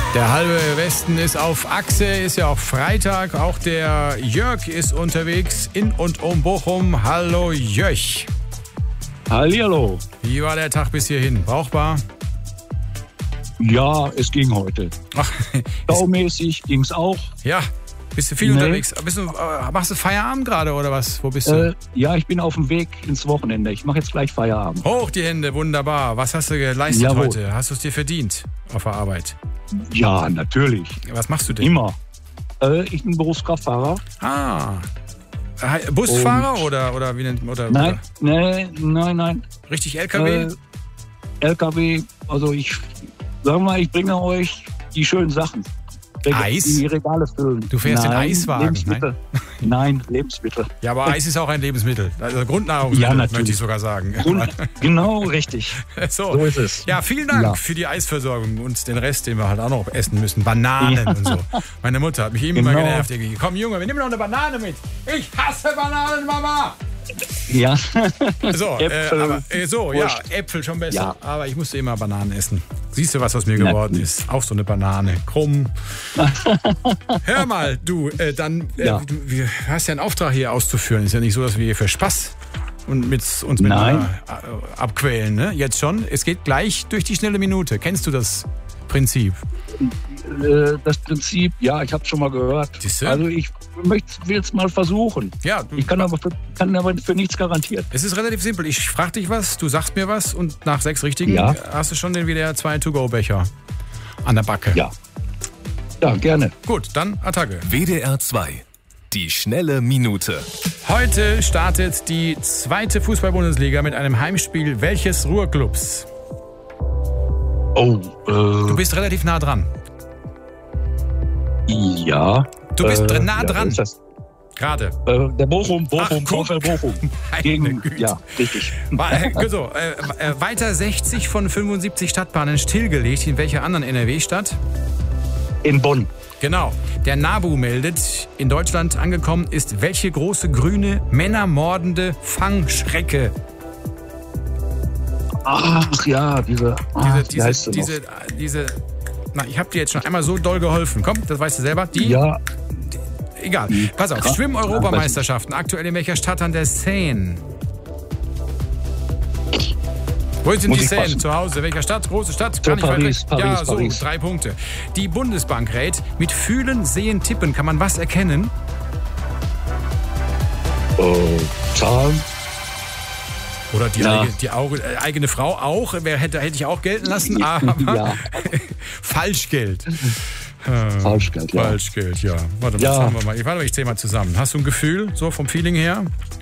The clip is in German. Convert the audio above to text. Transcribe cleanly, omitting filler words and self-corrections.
Der halbe Westen ist auf Achse, ist ja auch Freitag. Auch der Jörg ist unterwegs in und um Bochum. Hallo Jörg. Hallihallo. Wie war der Tag bis hierhin? Brauchbar? Ja, es ging heute. Ach, Staumäßig ging's auch. ja, bist du viel unterwegs? Machst du Feierabend gerade oder was? Wo bist du? Ja, ich bin auf dem Weg ins Wochenende. Ich mache jetzt gleich Feierabend. Hoch die Hände, wunderbar. Was hast du geleistet Jawohl. heute? Hast du es dir verdient auf der Arbeit? Ja, natürlich. Was machst du denn? Immer. Ich bin Berufskraftfahrer. Ah, Busfahrer oder wie nennt man? Nein. Richtig LKW? LKW, also ich bringe euch die schönen Sachen. Eis? Die Regale füllen. Du fährst den Eiswagen, Lebensmittel. Nein, Lebensmittel. Ja, aber Eis ist auch ein Lebensmittel. Also Grundnahrungsmittel, Ja, natürlich. möchte ich sogar sagen. Genau, richtig. So ist es. Ja, vielen Dank für die Eisversorgung und den Rest, den wir halt auch noch essen müssen. Bananen und so. Meine Mutter hat mich immer genervt. Irgendwie. Komm, Junge, wir nehmen noch eine Banane mit. Ich hasse Bananen, Mama. Ja. So, Äpfel. Äpfel schon besser. Ja. Aber ich musste immer Bananen essen. Siehst du, was aus mir geworden ist? Auch so eine Banane. Krumm. Hör mal, du hast ja einen Auftrag hier auszuführen. Ist ja nicht so, dass wir hier für Spaß und mit uns abquälen. Ne? Jetzt schon. Es geht gleich durch die schnelle Minute. Kennst du das Prinzip? Das Prinzip, ja, ich habe es schon mal gehört. Siehste? Also ich will es mal versuchen. Ja, Ich kann aber für nichts garantieren. Es ist relativ simpel. Ich frage dich was, du sagst mir was und nach 6 Richtigen hast du schon den WDR 2 To-Go-Becher an der Backe. Ja, gerne. Gut, dann Attacke. WDR 2. Die schnelle Minute. Heute startet die 2. Fußball-Bundesliga mit einem Heimspiel welches Ruhrclubs? Du bist relativ nah dran. Ja. Du bist nah dran. Ist das? Gerade. Der Bochum. Meine Gegen, Güte. ja, richtig. Weiter 60 von 75 Stadtbahnen stillgelegt. In welcher anderen NRW-Stadt? In Bonn. Genau. Der NABU meldet, in Deutschland angekommen ist welche große grüne, männermordende Fangschrecke? Ach ja, wie heißt sie noch? Ich habe dir jetzt schon einmal so doll geholfen. Komm, das weißt du selber. Egal. Pass auf. Schwimm-Europameisterschaften. Aktuell in welcher Stadt an der Seine? Wo sind die Seine? Zu Hause. Welcher Stadt? Große Stadt? Paris. 3 Punkte. Die Bundesbank rät, mit Fühlen, Sehen, Tippen kann man was erkennen? Zahlen. Oder die eigene Frau auch. Hätte ich auch gelten lassen, aber Falschgeld. Falschgeld, ja. Falschgeld, ja. Warte, was haben wir mal? Ich zähle mal zusammen. Hast du ein Gefühl, so vom Feeling her?